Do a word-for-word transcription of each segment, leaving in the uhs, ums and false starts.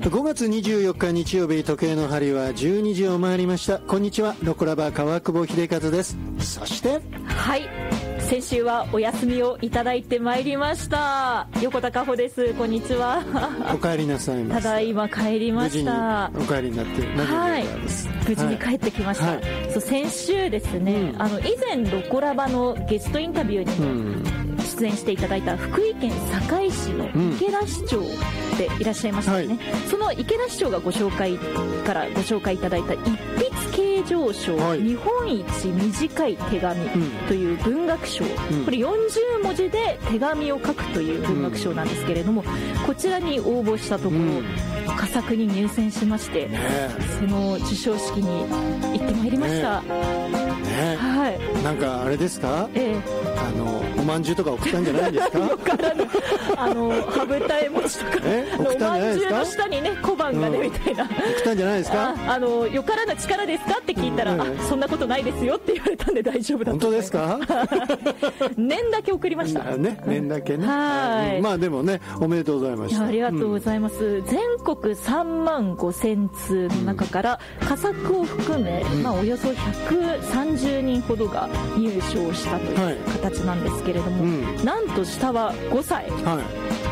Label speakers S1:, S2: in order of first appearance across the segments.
S1: ごがつにじゅうよっか日曜日、時計の針はじゅうにじを回りました。こんにちは、ロコラバ川久保秀和です。そして
S2: はい、先週はお休みをいただいてまいりました横田佳穂です。こんにちは。
S1: お帰りなさいました。
S2: ただいま帰りました。
S1: 無事にお帰りになって何よりでございます。
S2: はい、無事に帰ってきました、はい、そう先週ですね、うん、あの以前ロコラバのゲストインタビューにも出演していただいた福井県坂井市の池田市長でいらっしゃいましたね、うんはい、その池田市長がご紹介からご紹介いただいた一筆啓上書、はい、日本一短い手紙という文学賞、うん、これよんじゅうもじで手紙を書くという文学賞なんですけれども、うん、こちらに応募したところ、うん佳作に入選しまして、ね、その授賞式に行ってまいりました、ね
S1: ねはい、なんかあれですか、ええ、あのおまんじゅうとか送ったんじゃないんですか。
S2: よからぬあの羽二重餅とかおまんじゅうの下にね小判がね、うん、みたいな
S1: 送ったんじゃないですか。
S2: ああのよからぬ力ですかって聞いたら、うん、あそんなことないですよって言われたんで大丈夫だと思います。
S1: 本当ですか。
S2: 年だけ送りました、
S1: ね、年だけね、
S2: はい、
S1: まあでもねおめでとうございました。
S2: ありがとうございます、うん、全国さんまんごせんつうの中から佳作を含め、うんまあ、およそひゃくさんじゅうにんほどが入賞したという形なんですけれども、はいうん、なんと下はごさい、はい、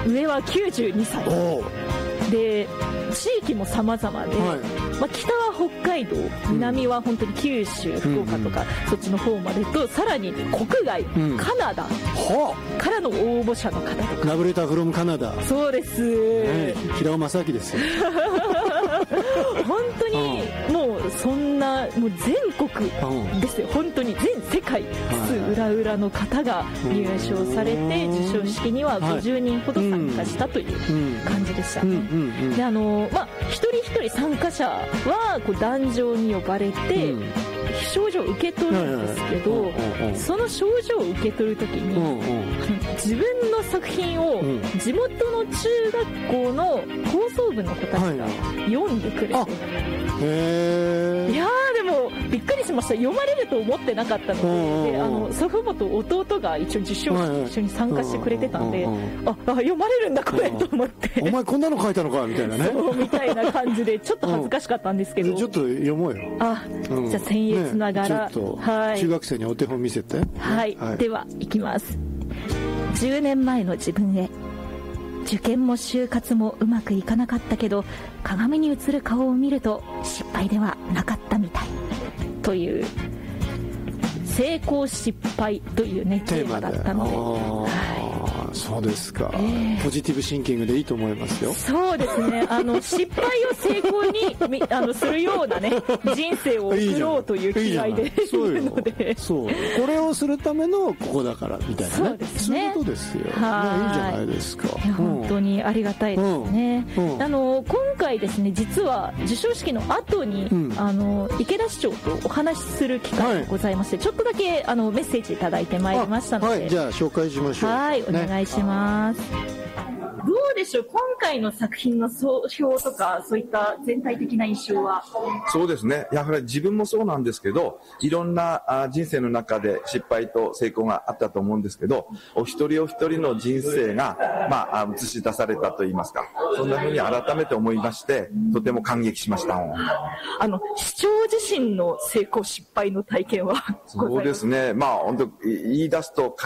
S2: 上はきゅうじゅうにさいで地域も様々で、はいまあ、北は北海道、南は本当に九州、福岡とか、うん、そっちの方までとさらに国外、うん、カナダからの応募者の方とか
S1: ラブレターフロムカナダ。
S2: そうです、
S1: ね、平尾正明ですよ。
S2: 本当にもうそんなもう全国ですよ、本当に全世界津々浦々の方が入賞されて授賞式にはごじゅうにんほど参加したという感じでしたね。であの、まあ、一人一人参加者はこう壇上に呼ばれて、うん賞状を受け取るんですけど、その賞状を受け取るときに自分の作品を地元の中学校の放送部の子たちが読んでくれて、はい、へーいやーでもびっくりしました。読まれると思ってなかったので、であの祖父母と弟が一応受賞式一緒に参加してくれてたんで、ああ読まれるんだこれと思って、
S1: お前こんなの書いたのかみたいなね、
S2: そうみたいな感じでちょっと恥ずかしかったんですけど、
S1: ちょっと読もうよ。
S2: あ、うん、じゃあ僭越ながら、
S1: ね、ちょっと中学生にお手本見せて、
S2: はい、はい、ではいきます。じゅうねんまえの自分へ。受験も就活もうまくいかなかったけど鏡に映る顔を見ると失敗ではなかったみたいという成功失敗というねテーマだったので、はい、
S1: そうですか、えー、ポジティブシンキングでいいと思いますよ。
S2: そうですね、あの失敗を成功にあのするようなね人生を送ろうという気概でいるので、
S1: そうこれをするためのここだからみたいなね、そうですね、そういうことですよ。はい、いいじゃないですか。
S2: いや、うん、本当にありがたいですね、うんうん、あの今回ですね実は授賞式の後に、うん、あの池田市長とお話しする機会がございまして、はい、ちょっとだけあのメッセージいただいてまいりましたので、
S1: はい、じゃあ紹介しましょう。
S2: はい、お願いします、ね。どうでしょう、今回の作品の総評とかそういった全体的な印象は。
S3: そうですね、やはり自分もそうなんですけど、いろんな人生の中で失敗と成功があったと思うんですけど、お一人お一人の人生が、まあ、映し出されたといいますか、そんな風に改めて思いまして、とても感激しました。
S2: あの市長自身の成功失敗の体験はございますか？
S3: そうですね、まあ本当言い出すと